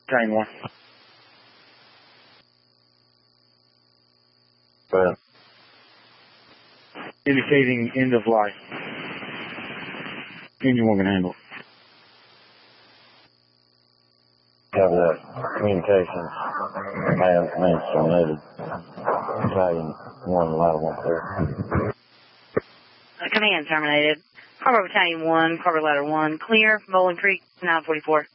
Battalion 1. Well, indicating end of life. Engine 1 can handle. Have that communications. Man terminated. Battalion 1, ladder 1 clear. Command terminated. Carver Battalion 1, Carver Ladder 1, clear, Bowling Creek, 944.